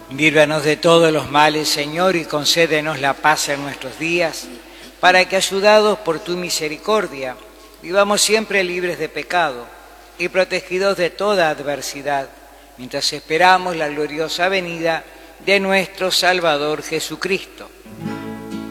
Líbranos de todos los males, Señor, y concédenos la paz en nuestros días, para que, ayudados por tu misericordia, vivamos siempre libres de pecado y protegidos de toda adversidad, mientras esperamos la gloriosa venida de nuestro Salvador Jesucristo.